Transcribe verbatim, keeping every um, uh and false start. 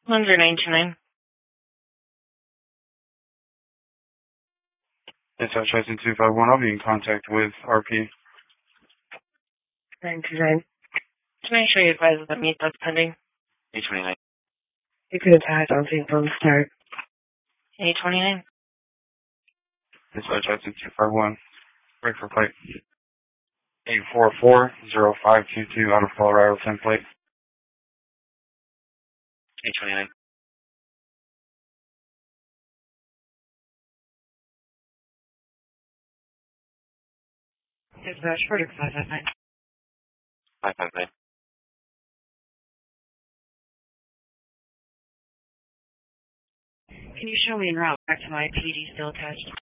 one zero nine two nine. Dispatch license two five one, I'll be in contact with R P. nine two nine. Can I show you advise that meet that's pending? A twenty-nine. You could attach on thing from the start. A twenty-nine. Dispatch license two five one, break for plate. eight four four zero five two two out of Colorado template. A twenty-nine. Dispatch Frederick five five nine. five five nine. Can you show me en route back to my P D still attached?